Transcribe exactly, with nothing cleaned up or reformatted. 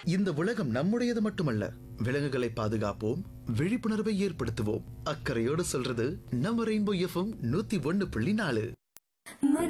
இந்த உலகம் நம்முடையது மட்டுமல்ல, விலங்குகளை பாதுகாப்போம், விழிப்புணர்வை ஏற்படுத்துவோம். அக்கறையோடு சொல்றது நம்ம ரெயின்போ எஃப்எம் நூத்தி ஒன்னு புள்ளி நாலு.